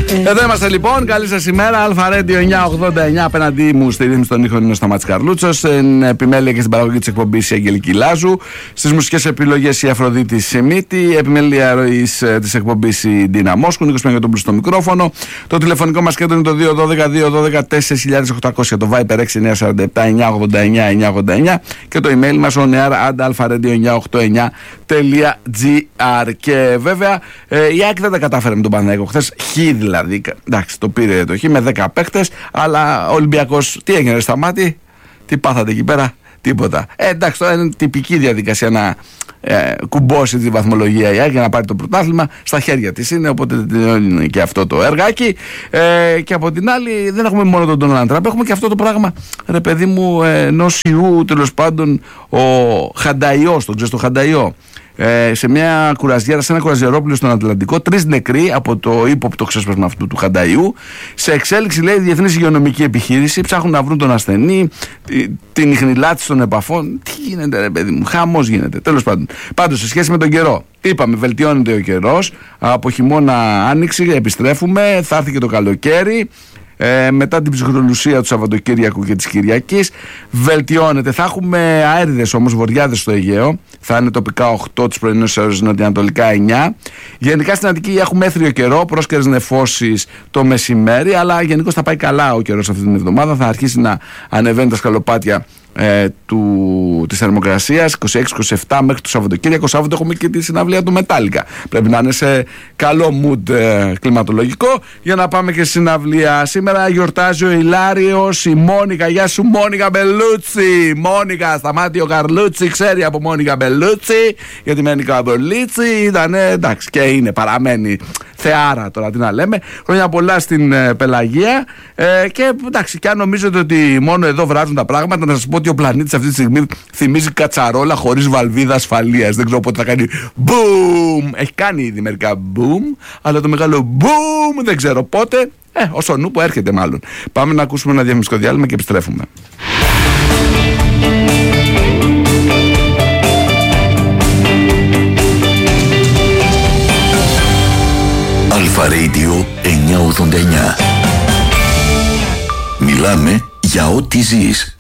Εδώ είμαστε λοιπόν, καλή σας ημέρα. Αλφα Radio 989, απέναντί μου στη ρύθμιση των ήχων είναι ο Σταμάτης Καρλούτσος. Στην επιμέλεια και στην παραγωγή της εκπομπής η Αγγελική Λάζου. Στις μουσικές επιλογές η Αφροδίτη Σιμίτη. Επιμέλεια ροής της εκπομπής η Ντίνα Μόσκου. Νίκος Πενιωτόπουλος στο μικρόφωνο. Το τηλεφωνικό μας κέντρο είναι το 212-212-4800. Το Viper 6947-989-989. Και το email μας onear@alpha-radio989.gr. Και βέβαια η ΑΕΚ δεν τα κατάφερε με τον Παναθηναϊκό χθες. Δηλαδή, εντάξει, το πήρε το χ με 10 παίκτες, αλλά ο Ολυμπιακός τι έγινε, Σταμάτη, τι πάθατε εκεί πέρα, τίποτα. Εντάξει, τώρα είναι τυπική διαδικασία να κουμπώσει τη βαθμολογία η ΑΕΚ για να πάρει το πρωτάθλημα. Στα χέρια της είναι, οπότε είναι και αυτό το έργακι. Και από την άλλη, δεν έχουμε μόνο τον Ντόναλντ Τραμπ, έχουμε και αυτό το πράγμα, ρε παιδί μου, ενός ιού, τέλος πάντων, ο Χανταϊός, τον ξέρεις το Χανταϊό. Σε μια κουραζιέρα, σε ένα κουραζιερόπλαιο στον Ατλαντικό, 3 νεκροί από το ύποπτο ξέσπασμα αυτού του Χανταϊού. Σε εξέλιξη, λέει, διεθνής υγειονομική επιχείρηση. Ψάχνουν να βρουν τον ασθενή, την ιχνηλάτηση των επαφών. Τι γίνεται, ρε παιδί μου, χαμός γίνεται. Τέλος πάντων. Πάντως, σε σχέση με τον καιρό, είπαμε, βελτιώνεται ο καιρός. Από χειμώνα άνοιξη επιστρέφουμε, θα έρθει και το καλοκαίρι. Μετά την ψυχρολουσία του Σαββατοκύριακου και της Κυριακής βελτιώνεται. Θα έχουμε αέριδες όμως, βοριάδες στο Αιγαίο. Θα είναι τοπικά 8 τις πρωινές ώρες, νοτιοανατολικά 9. Γενικά στην Αττική έχουμε έθριο καιρό, πρόσκαιρες νεφώσεις το μεσημέρι, αλλά γενικώς θα πάει καλά ο καιρός αυτή την εβδομάδα. Θα αρχίσει να ανεβαίνει τα σκαλοπάτια της θερμοκρασίας 26-27 μέχρι το Σαββατοκύριακο. Σάββατο έχουμε και τη συναυλία του Μετάλλικα. Πρέπει να είναι σε καλό mood κλιματολογικό για να πάμε και στη συναυλία. Σήμερα γιορτάζει ο Ηλάριος, η Μόνικα. Γεια σου Μόνικα Μπελούτσι. Μόνικα, Σταμάτη ο Καρλούτσι ξέρει από Μόνικα Μπελούτσι, γιατί μένει Καβολίτσι. Ήταν εντάξει και είναι, παραμένει θεάρα τώρα, τι να λέμε. Χρόνια πολλά στην Πελαγία. Και εντάξει, και αν νομίζετε ότι μόνο εδώ βράζουν τα πράγματα, να σας πω ότι ο πλανήτης αυτή τη στιγμή θυμίζει κατσαρόλα χωρίς βαλβίδα ασφαλείας. Δεν ξέρω πότε θα κάνει boom. Έχει κάνει ήδη μερικά boom, αλλά το μεγάλο boom δεν ξέρω πότε. Όσο νου που έρχεται μάλλον. Πάμε να ακούσουμε ένα διαφημιστικό διάλειμμα και επιστρέφουμε. Αλφα Radio 989. Μιλάμε για ό,τι ζεις.